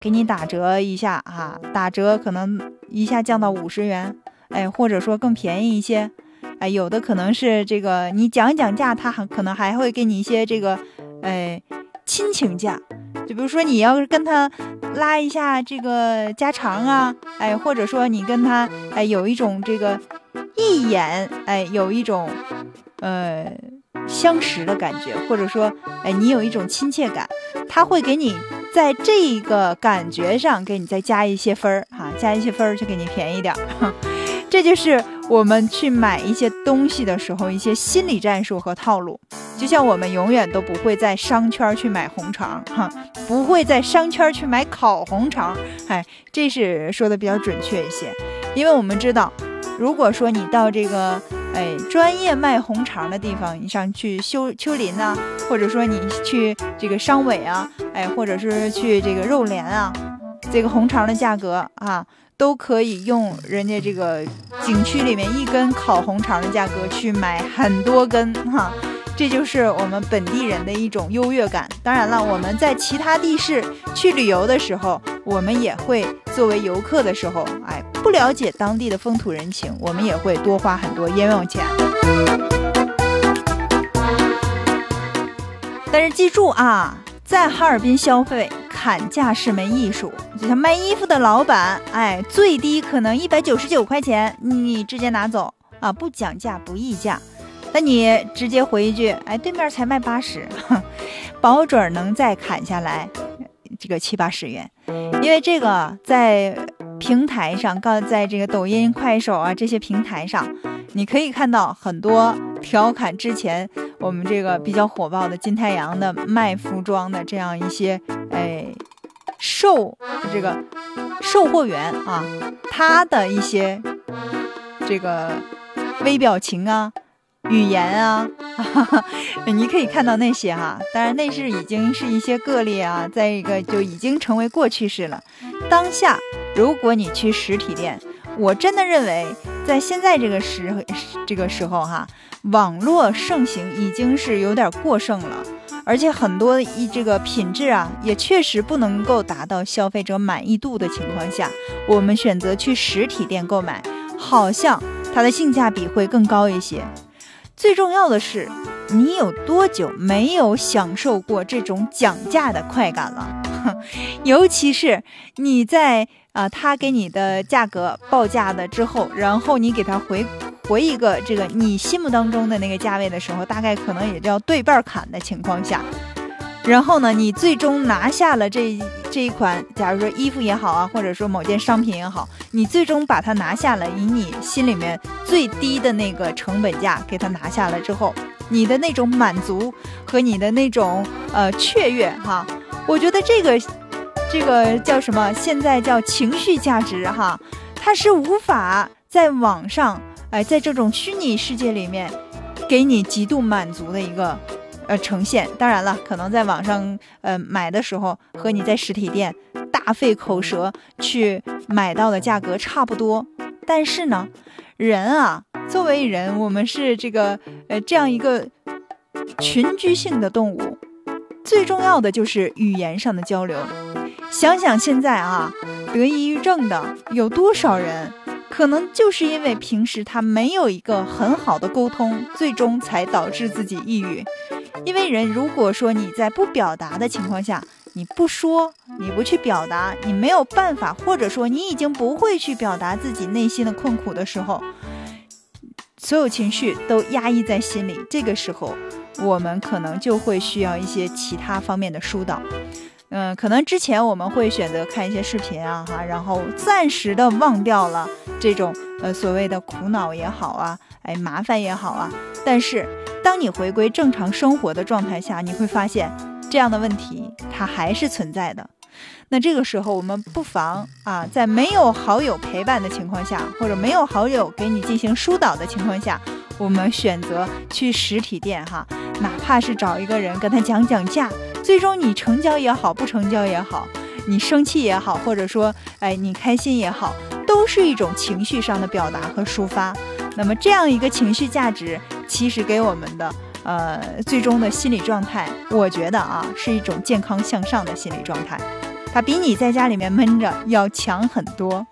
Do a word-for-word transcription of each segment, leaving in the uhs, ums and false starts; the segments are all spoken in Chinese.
给你打折一下啊，打折可能一下降到五十元，哎，或者说更便宜一些，哎，有的可能是这个你讲一讲价，他还可能还会给你一些这个，哎，亲情价，就比如说你要是跟他拉一下这个家常啊，哎，或者说你跟他哎有一种这个一眼哎有一种呃相识的感觉，或者说哎你有一种亲切感，他会给你在这个感觉上给你再加一些分儿哈，加一些分儿就给你便宜点儿。这就是我们去买一些东西的时候一些心理战术和套路。就像我们永远都不会在商圈去买红肠哈，不会在商圈去买烤红肠，哎，这是说的比较准确一些。因为我们知道，如果说你到这个哎专业卖红肠的地方，你上去修丘林啊，或者说你去这个商委啊，哎，或者是去这个肉联啊，这个红肠的价格啊，都可以用人家这个景区里面一根烤红肠的价格去买很多根哈。这就是我们本地人的一种优越感。当然了，我们在其他地市去旅游的时候，我们也会作为游客的时候，哎，不了解当地的风土人情，我们也会多花很多冤枉钱。但是记住啊，在哈尔滨消费砍价是门艺术。就像卖衣服的老板，哎，最低可能一百九十九块钱，你直接拿走啊，不讲价不议价。那你直接回一句，哎，对面才卖八十，保准能再砍下来这个七八十元。因为这个在平台上，告在这个抖音、快手啊这些平台上，你可以看到很多调侃之前我们这个比较火爆的金太阳的卖服装的这样一些哎售这个售货员啊，他的一些这个微表情啊。语言啊，哈哈，你可以看到那些哈，当然那是已经是一些个例啊，再一个就已经成为过去式了。当下，如果你去实体店，我真的认为，在现在这个时这个时候哈，网络盛行已经是有点过剩了，而且很多一这个品质啊，也确实不能够达到消费者满意度的情况下，我们选择去实体店购买，好像它的性价比会更高一些。最重要的是，你有多久没有享受过这种讲价的快感了？尤其是你在啊、呃，他给你的价格报价的之后，然后你给他回回一个这个你心目当中的那个价位的时候，大概可能也就要对半砍的情况下，然后呢，你最终拿下了这这一款，假如说衣服也好啊，或者说某件商品也好，你最终把它拿下了，以你心里面最低的那个成本价给它拿下了之后，你的那种满足和你的那种呃雀跃哈，我觉得这个这个叫什么？现在叫情绪价值哈，它是无法在网上哎、呃，在这种虚拟世界里面给你极度满足的一个。呃，呈现当然了，可能在网上呃买的时候和你在实体店大费口舌去买到的价格差不多，但是呢，人啊，作为人，我们是这个呃这样一个群居性的动物，最重要的就是语言上的交流。想想现在啊，得抑郁症的有多少人？可能就是因为平时他没有一个很好的沟通，最终才导致自己抑郁。因为人如果说你在不表达的情况下，你不说，你不去表达，你没有办法，或者说你已经不会去表达自己内心的困苦的时候，所有情绪都压抑在心里，这个时候我们可能就会需要一些其他方面的疏导。嗯，可能之前我们会选择看一些视频啊，哈，然后暂时的忘掉了这种呃所谓的苦恼也好啊，哎麻烦也好啊，但是当你回归正常生活的状态下，你会发现这样的问题它还是存在的。那这个时候我们不妨啊，在没有好友陪伴的情况下，或者没有好友给你进行疏导的情况下，我们选择去实体店哈，哪怕是找一个人跟他讲讲价，最终你成交也好，不成交也好，你生气也好，或者说哎你开心也好，都是一种情绪上的表达和抒发。那么这样一个情绪价值，其实给我们的呃最终的心理状态，我觉得啊是一种健康向上的心理状态。 它比你在家里面闷着要强很多。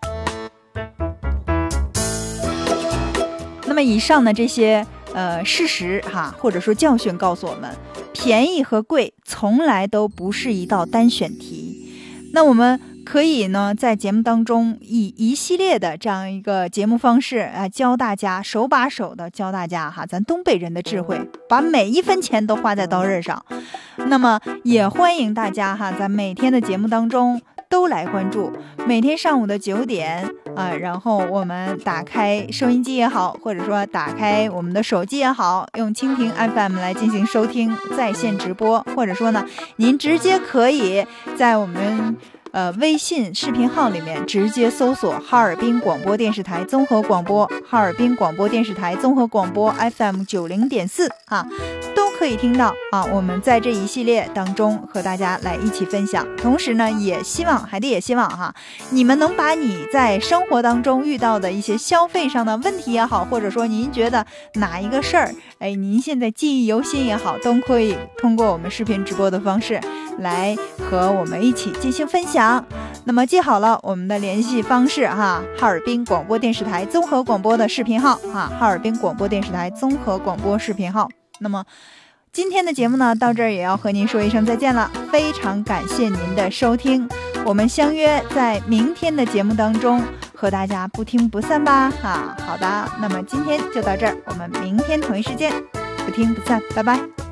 那么以上的这些呃事实哈，或者说教训告诉我们，便宜和贵从来都不是一道单选题。那我们可以呢在节目当中以一系列的这样一个节目方式啊，教大家手把手的教大家哈，咱东北人的智慧，把每一分钱都花在刀刃上。那么也欢迎大家哈，在每天的节目当中都来关注，每天上午的九点啊，然后我们打开收音机也好，或者说打开我们的手机也好，用蜻蜓 F M 来进行收听在线直播，或者说呢，您直接可以在我们呃微信视频号里面直接搜索哈尔滨广播电视台综合广播，哈尔滨广播电视台综合广播 F M 九零点四啊，都可以听到啊。我们在这一系列当中和大家来一起分享，同时呢，也希望海蒂也希望哈，你们能把你在生活当中遇到的一些消费上的问题也好，或者说您觉得哪一个事儿，哎，您现在记忆犹新也好，都可以通过我们视频直播的方式来和我们一起进行分享。那么记好了我们的联系方式哈，哈尔滨广播电视台综合广播的视频号哈，哈尔滨广播电视台综合广播视频号。那么今天的节目呢，到这儿也要和您说一声再见了，非常感谢您的收听，我们相约在明天的节目当中和大家不听不散吧啊，好的，那么今天就到这儿，我们明天同一时间不听不散，拜拜。